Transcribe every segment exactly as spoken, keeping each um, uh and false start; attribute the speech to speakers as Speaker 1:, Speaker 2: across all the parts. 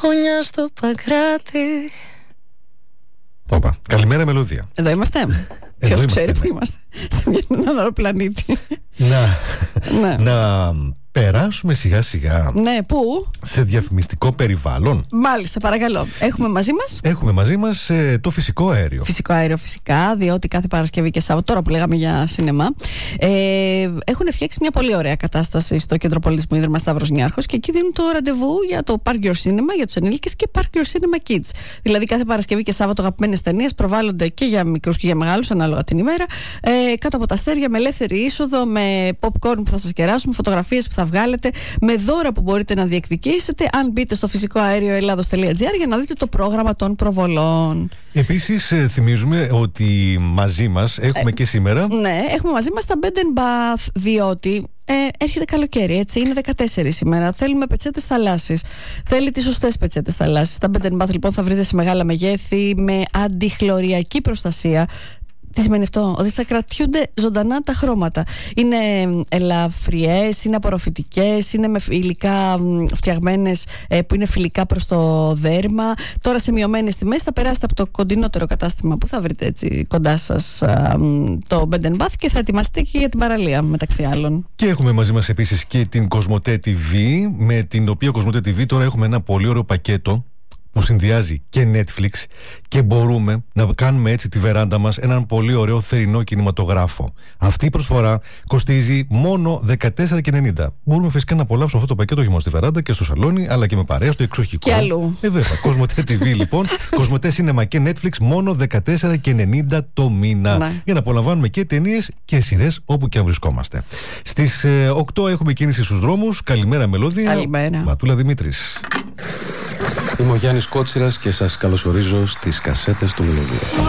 Speaker 1: χωνιά στο Παγκράτη.
Speaker 2: Όπα, καλημέρα μελωδία.
Speaker 3: Εδώ είμαστε.
Speaker 2: Εδώ
Speaker 3: Ποιος
Speaker 2: είμαστε.
Speaker 3: ξέρει που είμαστε. Σε έναν άλλο πλανήτη.
Speaker 2: Να,
Speaker 3: Ναι.
Speaker 2: να περάσουμε σιγά σιγά
Speaker 3: Ναι, πού?
Speaker 2: σε διαφημιστικό περιβάλλον.
Speaker 3: Μάλιστα, παρακαλώ. Έχουμε μαζί μας
Speaker 2: Έχουμε μαζί μας ε, το φυσικό αέριο.
Speaker 3: φυσικό αέριο, φυσικά, διότι κάθε Παρασκευή και Σάββατο, τώρα που λέγαμε για σινεμά, ε, έχουν φτιάξει μια πολύ ωραία κατάσταση στο Κέντρο Πολιτισμού Ίδρυμα Σταύρος Νιάρχος και εκεί δίνουν το ραντεβού για το Park Your Cinema για τους ενήλικες και Park Your Cinema Kids. Δηλαδή, κάθε Παρασκευή και Σάββατο αγαπημένες ταινίες προβάλλονται και για μικρούς και για μεγάλους, ανάλογα την ημέρα, ε, κάτω από τα αστέρια, με ελεύθερη είσοδο, με popcorn που θα σας κεράσουν, φωτογραφίες που θα βγάλετε, με δώρα που μπορείτε να διεκδικήσετε, αν μπείτε στο φυσικό αέριο ελλάδος τελεία τζι άρ για να δείτε το πρόγραμμα των προβολών.
Speaker 2: Επίσης, ε, θυμίζουμε ότι μαζί μας έχουμε
Speaker 3: Ε,
Speaker 2: και σήμερα.
Speaker 3: Ναι, έχουμε μαζί μας τα Bed and Bath, διότι ε, έρχεται καλοκαίρι, έτσι, είναι δεκατέσσερα σήμερα. Θέλουμε πετσέτες θαλάσσης. Θέλει τις σωστές πετσέτες θαλάσσης. Τα Bed and Bath λοιπόν θα βρείτε σε μεγάλα μεγέθη, με αντιχλωριακή προστασία. Τι σημαίνει αυτό? Ότι θα κρατιούνται ζωντανά τα χρώματα. Είναι ελαφριές, είναι απορροφητικές, είναι με υλικά φτιαγμένες ε, που είναι φιλικά προς το δέρμα. Τώρα σε μειωμένες τιμές θα περάσετε από το κοντινότερο κατάστημα που θα βρείτε έτσι κοντά σας α, το Bed and Bath και θα ετοιμαστείτε και για την παραλία, μεταξύ άλλων.
Speaker 2: Και έχουμε μαζί μας επίσης και την Κοσμοτέ τι βι, με την οποία Κοσμοτέ τι βι τώρα έχουμε ένα πολύ ωραίο πακέτο που συνδυάζει και Netflix και μπορούμε να κάνουμε έτσι τη βεράντα μας έναν πολύ ωραίο θερινό κινηματογράφο. Αυτή η προσφορά κοστίζει μόνο δεκατέσσερα και ενενήντα. Μπορούμε φυσικά να απολαύσουμε αυτό το πακέτο όχι μόνο στη βεράντα και στο σαλόνι, αλλά και με παρέα, στο εξοχικό.
Speaker 3: Και αλλού.
Speaker 2: Ε, βέβαια. Κοσμοτέ τι βι λοιπόν, Κοσμοτέ Cinema και Netflix μόνο δεκατέσσερα και ενενήντα το μήνα.
Speaker 3: Ναι.
Speaker 2: Για να απολαμβάνουμε και ταινίες και σειρές όπου και αν βρισκόμαστε. Στις ε, οκτώ έχουμε κίνηση στους δρόμους. Καλημέρα μελώδια.
Speaker 3: Καλημέρα.
Speaker 2: Ματούλα Δημήτρης.
Speaker 4: Είμαι ο Γιάννης Κότσιρας και σας καλωσορίζω στις κασέτες του Μελωδία.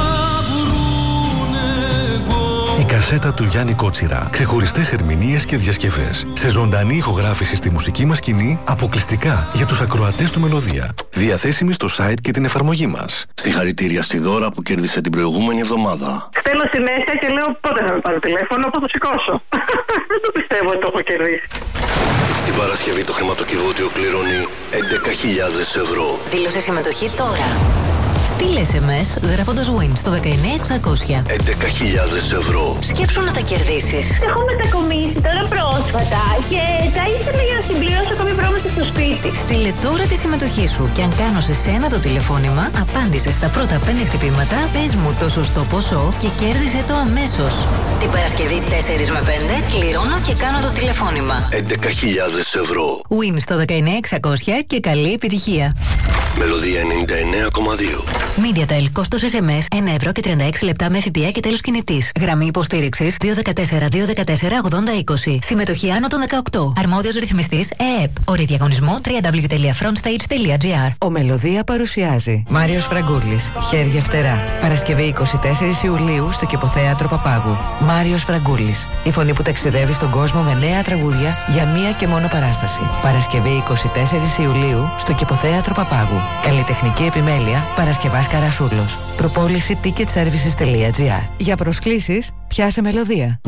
Speaker 5: Η κασέτα του Γιάννη Κότσιρα. Ξεχωριστές ερμηνείες και διασκευές. Σε ζωντανή ηχογράφηση στη μουσική μας σκηνή, αποκλειστικά για τους ακροατές του Μελωδία. Διαθέσιμη στο site και την εφαρμογή μας.
Speaker 6: Συγχαρητήρια στη Δώρα που κέρδισε την προηγούμενη εβδομάδα.
Speaker 7: Στέλνω συνέχεια και λέω πότε θα με πάρει τηλέφωνο, πότε θα το σηκώσω. Δεν το πιστεύω ότι το έχω κερδίσει.
Speaker 6: Την Παρασκευή το χρηματοκιβώτιο κληρώνει έντεκα χιλιάδες ευρώ.
Speaker 8: Δήλωσε συμμετοχή τώρα. Στείλε ες εμ ες γράφοντας Win στο δεκαεννιά εξακόσια.
Speaker 6: έντεκα χιλιάδες ευρώ.
Speaker 8: Σκέψου να τα κερδίσεις.
Speaker 9: Έχω μετακομίσει τώρα πρόσφατα και τα ήθελα για να συμπληρώσω ακόμη πράγματα στο σπίτι.
Speaker 8: Στείλε τώρα τη συμμετοχή σου και αν κάνω σε σένα το τηλεφώνημα, απάντησε στα πρώτα πέντε χτυπήματα, πες μου το σωστό ποσό και κέρδισε το αμέσως. Την Παρασκευή τέσσερα με πέντε κληρώνω και κάνω το τηλεφώνημα.
Speaker 6: έντεκα χιλιάδες ευρώ.
Speaker 8: Win στο δεκαεννιά εξακόσια και καλή επιτυχία.
Speaker 6: Μελωδία ενενήντα εννέα κόμμα δύο.
Speaker 8: MediaTel, κόστος ες εμ ες ένα ευρώ και τριάντα έξι λεπτά με ΦΠΑ και τέλος κινητής. Γραμμή υποστήριξης δύο ένα τέσσερα δύο ένα τέσσερα ογδόντα είκοσι. Συμμετοχή άνω των δεκαοκτώ. Αρμόδιος ρυθμιστής ΕΕΠ. Όρη διαγωνισμού double-u double-u double-u τελεία frontstage τελεία τζι άρ.
Speaker 10: Ο Μελωδία παρουσιάζει Μάριος Φραγκούλης, Χέρια Φτερά. Παρασκευή εικοστή τέταρτη Ιουλίου στο Κηποθέατρο Παπάγου. Μάριος Φραγκούλης, η φωνή που ταξιδεύει στον κόσμο με νέα τραγούδια για μία και μόνο παράσταση. Παρασκευή εικοστή τέταρτη Ιουλίου στο Κηποθέατρο Παπάγου. Καλλιτεχνική επιμέλεια Παρασκευάς Καρασούλος. Προπόληση ticket services τελεία τζι άρ. Για προσκλήσεις πιάσε Μελωδία.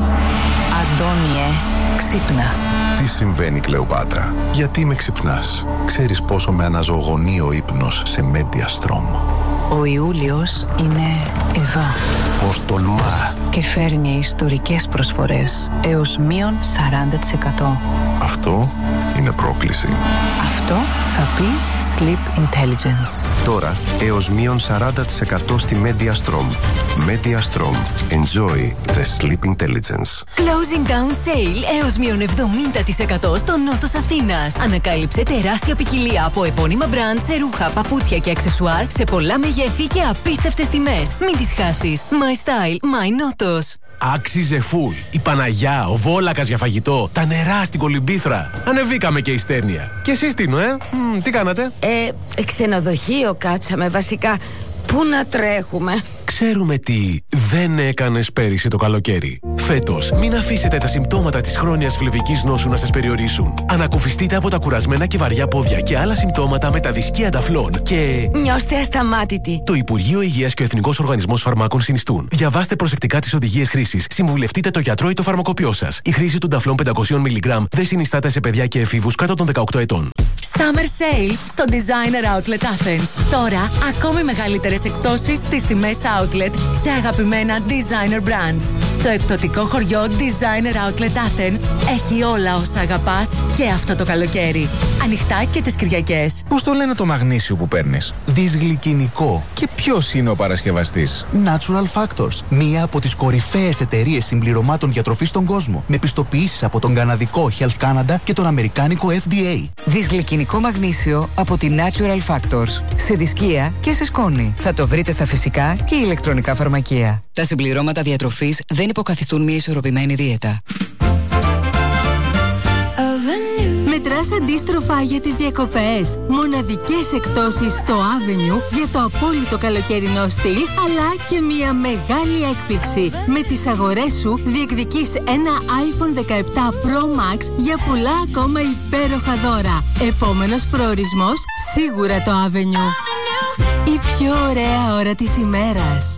Speaker 8: Αντώνιε, ξύπνα.
Speaker 11: Τι συμβαίνει, Κλεοπάτρα? Γιατί με ξυπνάς? Ξέρεις πόσο με αναζωογονεί ο ύπνος σε Mediastrom?
Speaker 8: Ο Ιούλιος είναι εδώ.
Speaker 11: Πώς τολμά?
Speaker 8: Και φέρνει ιστορικές προσφορές έως μείον σαράντα τοις εκατό.
Speaker 11: Αυτό είναι πρόκληση.
Speaker 8: Αυτό θα πει Sleep Intelligence.
Speaker 12: Τώρα έως μείον σαράντα τοις εκατό στη Mediastrom. Mediastrom. Enjoy the Sleep Intelligence.
Speaker 8: Closing down sale έως μείον εβδομήντα τοις εκατό στο νότος Αθήνας. Ανακάλυψε τεράστια ποικιλία από επώνυμα μπραντ σε ρούχα, παπούτσια και αξεσουάρ σε πολλά μεγέθη και απίστευτες τιμές. Μην τις χάσεις. My style, my νότος.
Speaker 13: Άξιζε φουλ. Η Παναγιά, ο Βόλακας για φαγητό, τα νερά στην Κολυμπήθρα. Ανεβήκαμε και η Στέρνια. Και εσείς Τίνο, ε? Μ, τι κάνατε?
Speaker 14: Ε, ξενοδοχείο κάτσαμε βασικά. Πού να τρέχουμε?
Speaker 13: Ξέρουμε τι δεν έκανες πέρυσι το καλοκαίρι. Φέτος, μην αφήσετε τα συμπτώματα της χρόνιας φλεβικής νόσου να σας περιορίσουν. Ανακουφιστείτε από τα κουρασμένα και βαριά πόδια και άλλα συμπτώματα με τα δισκία ταφλών και...
Speaker 14: Νιώστε ασταμάτητοι.
Speaker 13: Το Υπουργείο Υγείας και ο Εθνικός Οργανισμός Φαρμάκων συνιστούν. Διαβάστε προσεκτικά τις οδηγίες χρήσης. Συμβουλευτείτε το γιατρό ή το φαρμακοποιό σας. Η χρήση του ταφλών πεντακόσια μιλιγκράμμ δεν συνιστάται σε παιδιά και εφήβους κάτω των δεκαοκτώ ετών.
Speaker 8: Summer Sale στο Designer Outlet Athens. Τώρα, ακόμη μεγαλύτερες εκπτώσεις στις τιμές outlet σε αγαπημένα designer brands. Το εκπτωτικό χωριό Designer Outlet Athens έχει όλα όσα αγαπάς και αυτό το καλοκαίρι. Ανοιχτά και τις Κυριακές.
Speaker 15: Πώς το λένε το μαγνήσιο που παίρνεις? Δυσγλυκινικό. Και ποιος είναι ο παρασκευαστής? Natural Factors. Μία από τις κορυφαίες εταιρείες συμπληρωμάτων διατροφής στον κόσμο. Με πιστοποιήσεις από τον καναδικό Health Canada και τον αμερικάνικο F D A.
Speaker 10: Δυσγλυκινικό μαγνήσιο από τη Natural Factors. Σε δισκία και σε σκόνη. Θα το βρείτε στα φυσικά και ηλεκτρονικά φαρμακεία.
Speaker 16: Τα συμπληρώματα διατροφής δεν υποκαθιστούν μια ισορροπημένη δίαιτα.
Speaker 17: Μετράς αντίστροφα για τις διακοπές. Μοναδικές εκπτώσεις στο Avenue για το απόλυτο καλοκαιρινό στυλ, αλλά και μια μεγάλη έκπληξη. Με τις αγορές σου διεκδικείς ένα άιφον δεκαεπτά Pro Max για πολλά ακόμα υπέροχα δώρα. Επόμενος προορισμός, σίγουρα το Avenue. Η πιο ωραία ώρα της ημέρας.